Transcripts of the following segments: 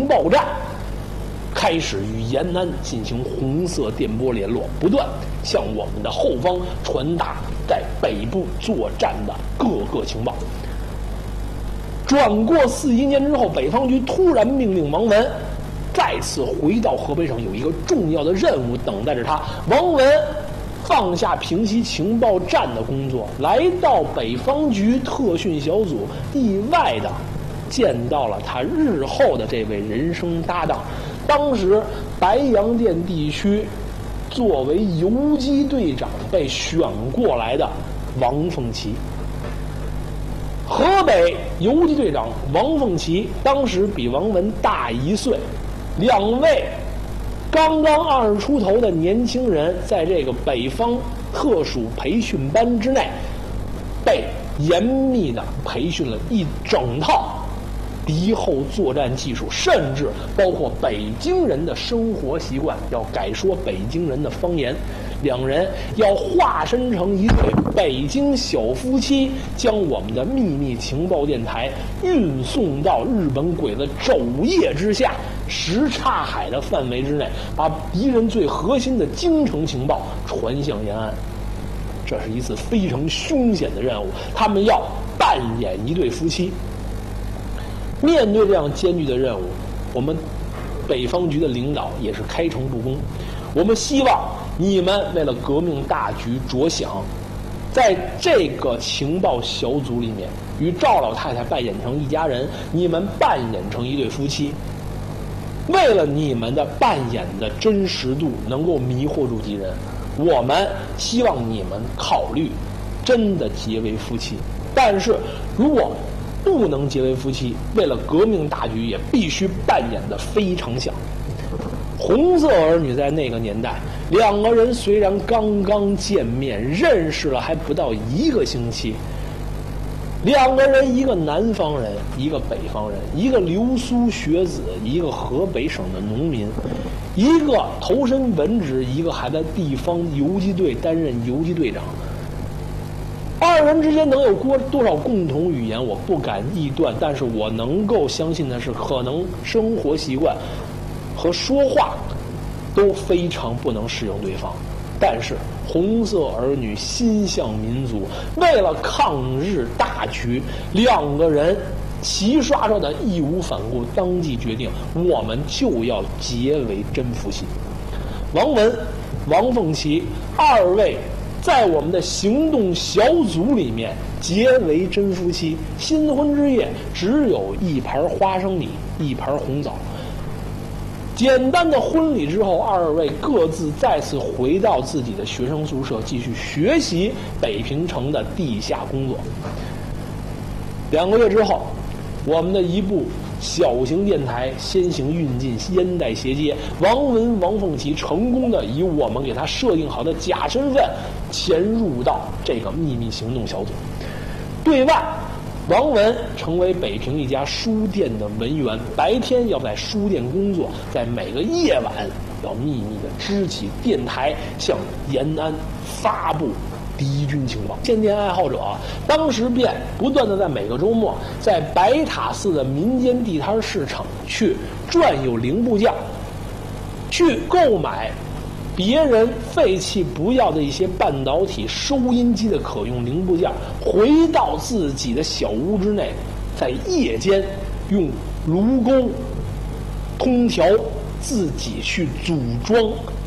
情报站，开始与延安进行红色电波联络，不断向我们的后方传达在北部作战的各个情报。转过41年之后，北方局突然命令王文再次回到河北省，有一个重要的任务等待着他。王文放下平西情报站的工作，来到北方局特训小组，意外的见到了他日后的这位人生搭档，当时白洋淀地区作为游击队长被选过来的王凤岐。河北游击队长王凤岐当时比王文大1岁，两位刚刚20出头的年轻人在这个北方特殊培训班之内被严密的培训了一整套敌后作战技术，甚至包括北京人的生活习惯，要改说北京人的方言。两人要化身成一对北京小夫妻，将我们的秘密情报电台运送到日本鬼子肘腋之下什刹海的范围之内，把敌人最核心的京城情报传向延安。这是一次非常凶险的任务，他们要扮演一对夫妻。面对这样艰巨的任务，我们北方局的领导也是开诚布公。我们希望你们为了革命大局着想，在这个情报小组里面，与赵老太太扮演成一家人，你们扮演成一对夫妻。为了你们的扮演的真实度能够迷惑住敌人，我们希望你们考虑真的结为夫妻。但是如果不能结为夫妻，为了革命大局也必须扮演得非常像。红色儿女在那个年代，两个人虽然刚刚见面，认识了还不到1个星期，两个人，一个南方人，一个北方人，一个留苏学子，一个河北省的农民，一个投身文职，一个还在地方游击队担任游击队长。二人之间能有多少共同语言，我不敢臆断，但是我能够相信的是，可能生活习惯和说话都非常不能适应对方。但是红色儿女心向民族，为了抗日大局，两个人齐刷刷的义无反顾，当即决定我们就要结为真夫妻。王文、王凤岐二位在我们的行动小组里面结为真夫妻，新婚之夜只有一盘花生米，一盘红枣。简单的婚礼之后，二位各自再次回到自己的学生宿舍，继续学习北平城的地下工作。2个月之后，我们的一部小型电台先行运进烟袋斜街，王文、王凤岐成功的以我们给他设定好的假身份潜入到这个秘密行动小组。对外，王文成为北平一家书店的文员，白天要在书店工作，在每个夜晚要秘密的支起电台，向延安发布敌军情报。线电爱好者当时便不断的在每个周末在白塔寺的民间地摊市场去转悠零部件，去购买别人废弃不要的一些半导体收音机的可用零部件，回到自己的小屋之内，在夜间用炉钩、空调自己去组装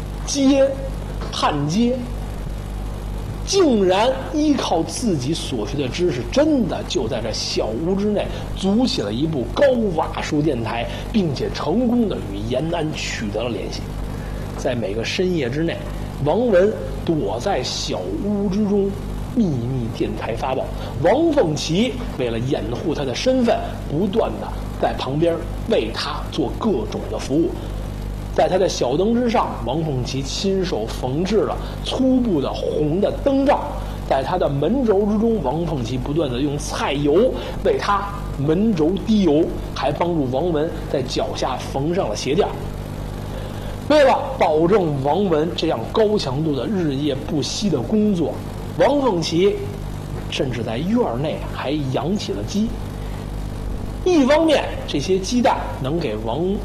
焊接，竟然依靠自己所学的知识，真的就在这小屋之内组起了一部高瓦数电台，并且成功的与延安取得了联系。在每个深夜之内，王文躲在小屋之中秘密电台发报，王凤岐为了掩护他的身份，不断的在旁边为他做各种的服务。在他的小灯之上，王凤岐亲手缝制了粗布的红的灯罩，在他的门轴之中，王凤岐不断的用菜油为他门轴滴油，还帮助王文在脚下缝上了鞋垫。为了保证王文这样高强度的日夜不息的工作，王凤岐甚至在院内还养起了鸡。一方面，这些鸡蛋能给王